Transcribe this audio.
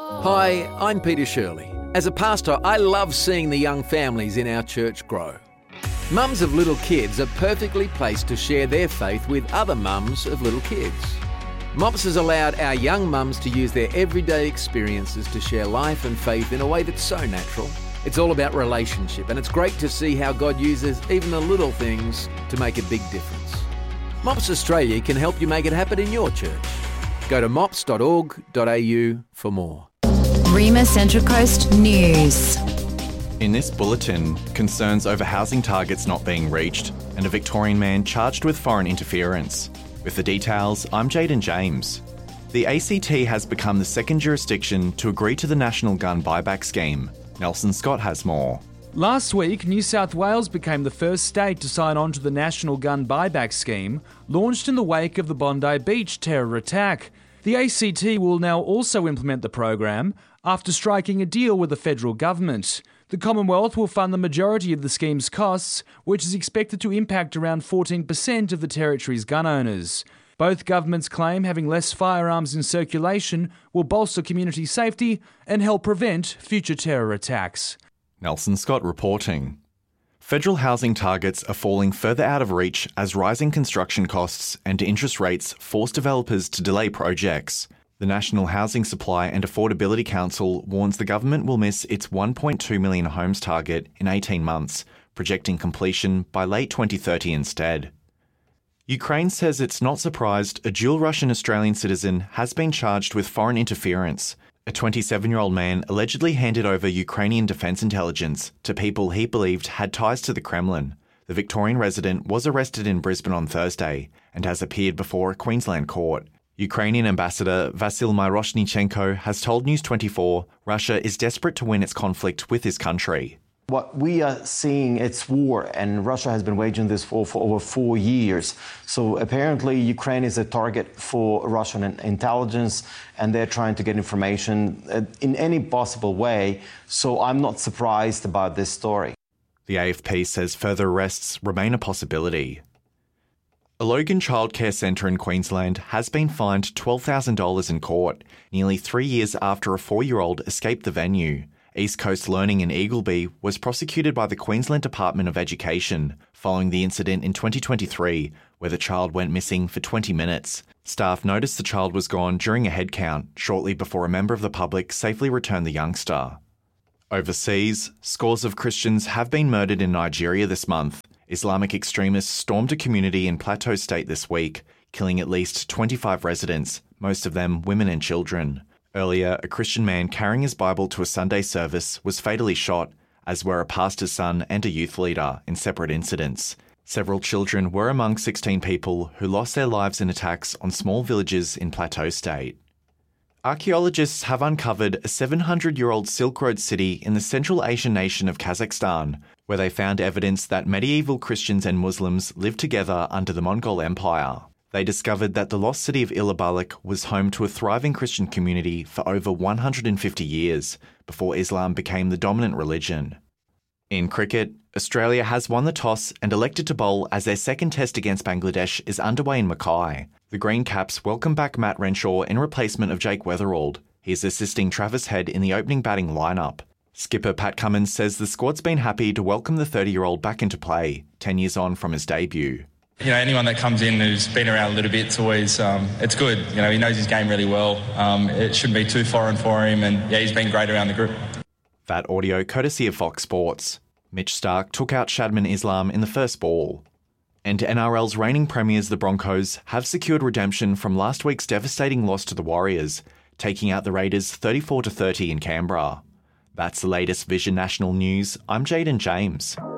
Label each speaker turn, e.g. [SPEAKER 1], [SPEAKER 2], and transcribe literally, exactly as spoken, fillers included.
[SPEAKER 1] Hi, I'm Peter Shirley. As a pastor, I love seeing the young families in our church grow. Mums of little kids are perfectly placed to share their faith with other mums of little kids. Mops has allowed our young mums to use their everyday experiences to share life and faith in a way that's so natural. It's all about relationship, and it's great to see how God uses even the little things to make a big difference. Mops Australia can help you make it happen in your church. Go to mops dot org dot a u for more.
[SPEAKER 2] Rima Central Coast News.
[SPEAKER 3] In this bulletin, concerns over housing targets not being reached and a Victorian man charged with foreign interference. With the details, I'm Jaden James. The A C T has become the second jurisdiction to agree to the National Gun Buyback Scheme. Nelson Scott has more.
[SPEAKER 4] Last week, New South Wales became the first state to sign on to the National Gun Buyback Scheme, launched in the wake of the Bondi Beach terror attack. The A C T will now also implement the program after striking a deal with the federal government. The Commonwealth will fund the majority of the scheme's costs, which is expected to impact around fourteen percent of the territory's gun owners. Both governments claim having less firearms in circulation will bolster community safety and help prevent future terror attacks.
[SPEAKER 3] Nelson Scott reporting. Federal housing targets are falling further out of reach as rising construction costs and interest rates force developers to delay projects. The National Housing Supply and Affordability Council warns the government will miss its one point two million homes target in eighteen months, projecting completion by late twenty thirty instead. Ukraine says it's not surprised a dual Russian-Australian citizen has been charged with foreign interference. A twenty-seven-year-old man allegedly handed over Ukrainian defence intelligence to people he believed had ties to the Kremlin. The Victorian resident was arrested in Brisbane on Thursday and has appeared before a Queensland court. Ukrainian ambassador Vasyl Myroshnichenko has told News twenty-four Russia is desperate to win its conflict with his country.
[SPEAKER 5] What we are seeing, it's war, and Russia has been waging this war for over four years. So apparently Ukraine is a target for Russian intelligence, and they're trying to get information in any possible way. So I'm not surprised about this story.
[SPEAKER 3] The A F P says further arrests remain a possibility. A Logan childcare centre in Queensland has been fined twelve thousand dollars in court, nearly three years after a four-year-old escaped the venue. East Coast Learning in Eagleby was prosecuted by the Queensland Department of Education following the incident in twenty twenty-three, where the child went missing for twenty minutes. Staff noticed the child was gone during a head count shortly before a member of the public safely returned the youngster. Overseas, scores of Christians have been murdered in Nigeria this month. Islamic extremists stormed a community in Plateau State this week, killing at least twenty-five residents, most of them women and children. Earlier, a Christian man carrying his Bible to a Sunday service was fatally shot, as were a pastor's son and a youth leader in separate incidents. Several children were among sixteen people who lost their lives in attacks on small villages in Plateau State. Archaeologists have uncovered a seven hundred year old Silk Road city in the Central Asian nation of Kazakhstan, where they found evidence that medieval Christians and Muslims lived together under the Mongol Empire. They discovered that the lost city of Ilabalik was home to a thriving Christian community for over one hundred fifty years, before Islam became the dominant religion. In cricket, Australia has won the toss and elected to bowl as their second test against Bangladesh is underway in Mackay. The Green Caps welcome back Matt Renshaw in replacement of Jake Weatherald. He is assisting Travis Head in the opening batting lineup. Skipper Pat Cummins says the squad's been happy to welcome the thirty-year-old back into play, ten years on from his debut.
[SPEAKER 6] You know, anyone that comes in who's been around a little bit, it's always, um, it's good. You know, he knows his game really well. Um, it shouldn't be too foreign for him, and yeah, he's been great around the group.
[SPEAKER 3] That audio courtesy of Fox Sports. Mitch Starc took out Shadman Islam in the first ball. And N R L's reigning premiers, the Broncos, have secured redemption from last week's devastating loss to the Warriors, taking out the Raiders thirty-four to thirty in Canberra. That's the latest Vision National News. I'm Jaden James.